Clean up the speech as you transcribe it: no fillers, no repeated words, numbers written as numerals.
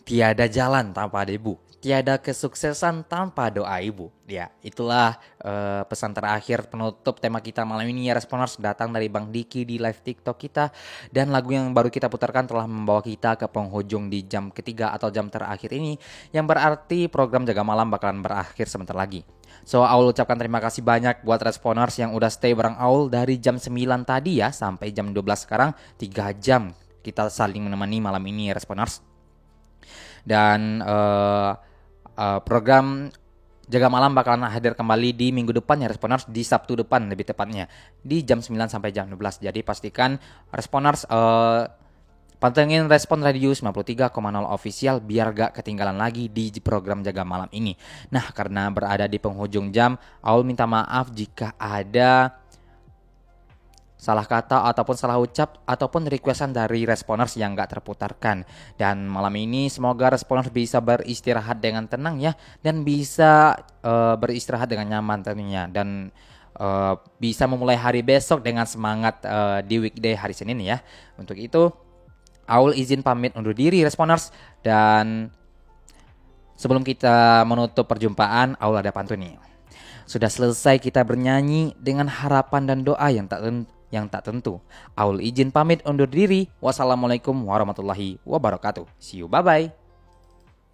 Tiada jalan tanpa ada ibu, tiada kesuksesan tanpa doa ibu. Ya, itulah pesan terakhir penutup tema kita malam ini ya Responers, datang dari Bang Diki di live TikTok kita. Dan lagu yang baru kita putarkan telah membawa kita ke penghujung di jam ketiga atau jam terakhir ini, yang berarti program Jaga Malam bakalan berakhir sebentar lagi. So, Aul ucapkan terima kasih banyak buat Responers yang udah stay bareng Aul dari jam 9 tadi ya sampai jam 12 sekarang. 3 jam kita saling menemani malam ini ya Responers. Dan program Jaga Malam bakalan hadir kembali di minggu depan ya Responers, di Sabtu depan lebih tepatnya, di jam 9 sampai jam 12. Jadi pastikan Responers pantengin Respon Radio 93,0 official biar gak ketinggalan lagi di program Jaga Malam ini. Nah, karena berada di penghujung jam, Aul minta maaf jika ada salah kata ataupun salah ucap ataupun requestan dari Responers yang gak terputarkan. Dan malam ini semoga Responers bisa beristirahat dengan tenang ya, dan bisa beristirahat dengan nyaman tentunya, dan bisa memulai hari besok dengan semangat di weekday hari Senin ya. Untuk itu Aul izin pamit undur diri Responers, dan sebelum kita menutup perjumpaan, Aul ada pantun nih. Sudah selesai kita bernyanyi dengan harapan dan doa yang tak tentu. Aul izin pamit undur diri. Wassalamualaikum warahmatullahi wabarakatuh. See you, bye bye.